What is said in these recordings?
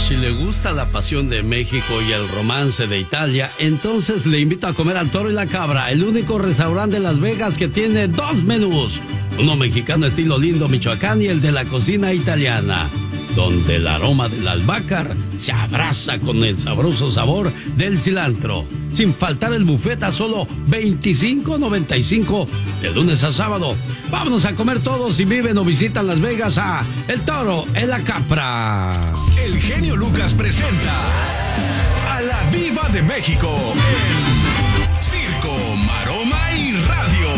si le gusta la pasión de México y el romance de Italia, entonces le invito a comer al Toro y la Cabra, el único restaurante de Las Vegas que tiene 2 menús. Uno mexicano estilo Lindo, Michoacán, y el de la cocina italiana, donde el aroma del albahaca se abraza con el sabroso sabor del cilantro. Sin faltar el buffet a solo $25.95 de lunes a sábado. Vámonos a comer todos y viven o visitan Las Vegas a El Toro y la Cabra. El genio Lucas presenta a la Diva de México en Circo, Maroma y Radio.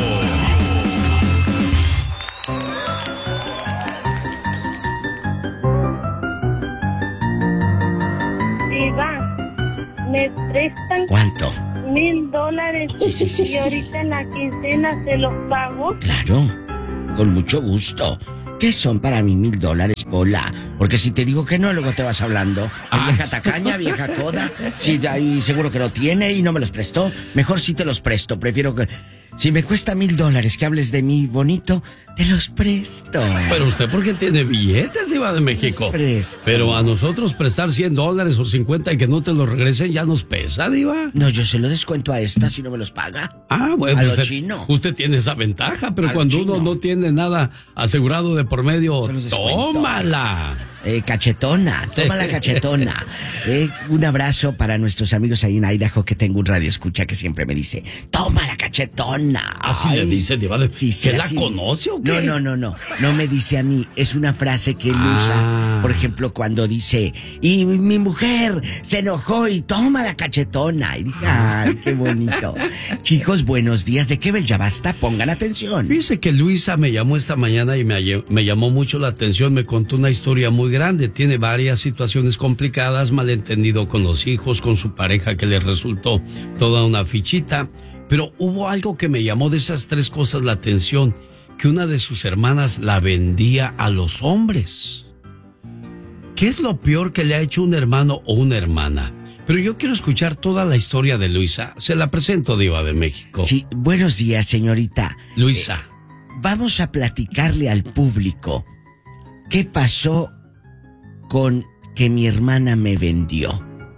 Me prestan ¿Cuánto? $1,000 Sí. y ahorita en la quincena se los pago. Claro, con mucho gusto. ¿Qué son para mí $1,000, Pola? Porque si te digo que no, luego te vas hablando. Vieja tacaña, vieja coda. Sí, ahí seguro que lo tiene y no me los prestó. Mejor sí te los presto. Prefiero que... Si me cuesta $1,000 que hables de mí bonito, te los presto. Pero usted, ¿por qué tiene billetes, Diva de México? Pero a nosotros prestar $100 o 50 y que no te los regresen ya nos pesa, Diva. No, yo se lo descuento a esta si no me los paga. Ah, bueno, a lo chino. Usted tiene esa ventaja, pero cuando chino. uno no tiene nada asegurado de por medio, tómala. Cachetona, toma la cachetona. Un abrazo para nuestros amigos ahí en Idaho, que tengo un radio escucha que siempre me dice, toma la cachetona. Así le dice, Diva de... Sí, ¿Que la así conoce dice. o qué? No me dice a mí, es una frase que él usa, por ejemplo, cuando dice, y mi mujer se enojó y toma la cachetona. Y dije, ay, qué bonito. Chicos, buenos días, ¿de qué bel ya basta? Pongan atención. Dice que Luisa me llamó esta mañana y me llamó mucho la atención, me contó una historia muy grande, tiene varias situaciones complicadas, malentendido con los hijos, con su pareja que le resultó toda una fichita, pero hubo algo que me llamó de esas 3 cosas la atención, que una de sus hermanas la vendía a los hombres. ¿Qué es lo peor que le ha hecho un hermano o una hermana? Pero yo quiero escuchar toda la historia de Luisa. Se la presento, Diva de México. Sí, buenos días, señorita. Luisa. Vamos a platicarle al público qué pasó con que mi hermana me vendió.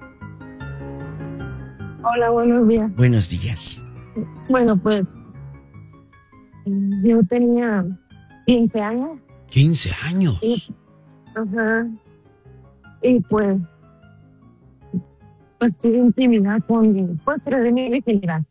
Hola, buenos días. Buenos días. Bueno, pues yo tenía 15 años. 15 años. Y pues tuve intimidad con de mi vecindad.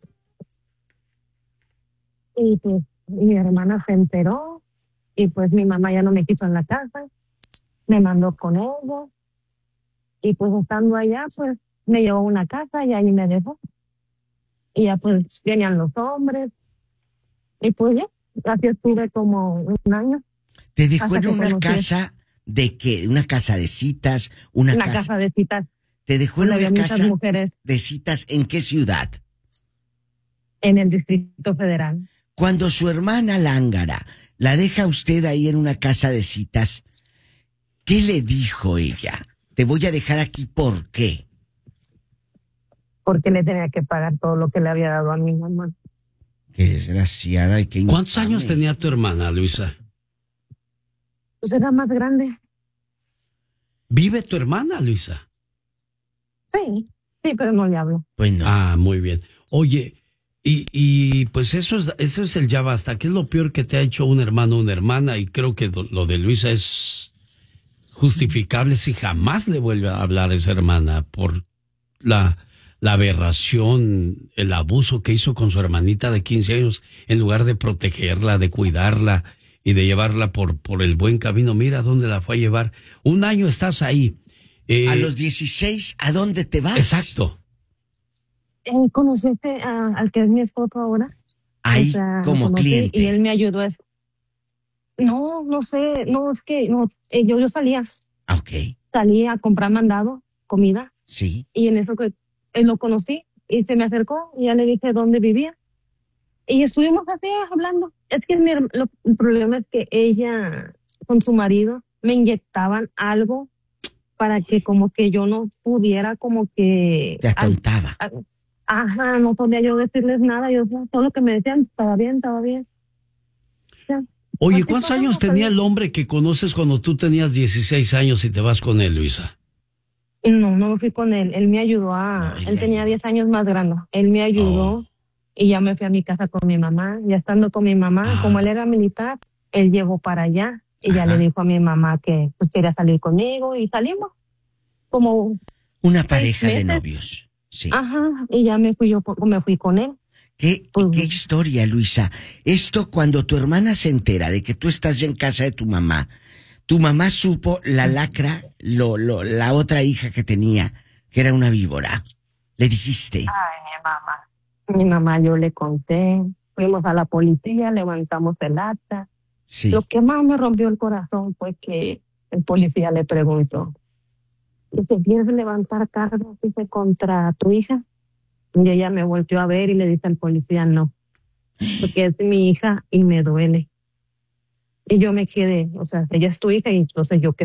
Y pues mi hermana se enteró y pues mi mamá ya no me quiso en la casa, me mandó con ella y pues estando allá pues me llevó a una casa y ahí me dejó. Y ya pues venían los hombres y pues ya, así estuve como un año. ¿Te dejó en una casa de qué? ¿Una casa de citas? Una casa de citas. ¿Te dejó en una casa mujeres de citas en qué ciudad? En el Distrito Federal. Cuando su hermana lángara la deja usted ahí en una casa de citas, ¿qué le dijo ella? Te voy a dejar aquí, ¿por qué? Porque le tenía que pagar todo lo que le había dado a mi mamá. Qué desgraciada y qué infame. ¿Cuántos años tenía tu hermana, Luisa? Pues era más grande. ¿Vive tu hermana, Luisa? Sí, pero no le hablo. Pues no. Ah, muy bien. Oye, y pues eso es el ya basta. ¿Qué es lo peor que te ha hecho un hermano o una hermana? Y creo que lo de Luisa es justificable si jamás le vuelve a hablar a esa hermana por la aberración, el abuso que hizo con su hermanita de 15 años, en lugar de protegerla, de cuidarla y de llevarla por el buen camino. Mira dónde la fue a llevar. 1 año estás ahí. A los 16, ¿a dónde te vas? Exacto. ¿Conociste al que es mi esposo ahora? Ahí, como cliente. Y él me ayudó a eso. No sé, es que yo salía. Ok. Salía a comprar mandado, comida. Sí. Y en eso que él lo conocí y se me acercó y ya le dije dónde vivía. Y estuvimos así hablando. Es que el problema es que ella con su marido me inyectaban algo para que como que yo no pudiera como que... Te atontaba. No podía yo decirles nada. Yo todo lo que me decían, estaba bien. Ya. Oye, ¿cuántos años tenía el hombre que conoces cuando tú tenías 16 años y te vas con él, Luisa? No, no me fui con él. Él me ayudó Ay, él le tenía ayudó. 10 años más grande. Él me ayudó Oh. y ya me fui a mi casa con mi mamá. Ya estando con mi mamá, como él era militar, él llegó para allá y ya Ajá. le dijo a mi mamá que pues quería salir conmigo y salimos como Una 6 pareja de meses. novios. Sí. Ajá, y ya me fui con él. ¿Qué Pues, historia, Luisa? Esto cuando tu hermana se entera de que tú estás ya en casa de tu mamá supo la lacra, la otra hija que tenía, que era una víbora. Le dijiste. mi mamá, yo le conté, fuimos a la policía, levantamos el acta. Sí. Lo que más me rompió el corazón fue que el policía le preguntó, ¿te quieres levantar cargos dice, contra tu hija? Y ella me volteó a ver y le dice al policía, no, porque es mi hija y me duele. Y yo me quedé, o sea, ella es tu hija y entonces yo qué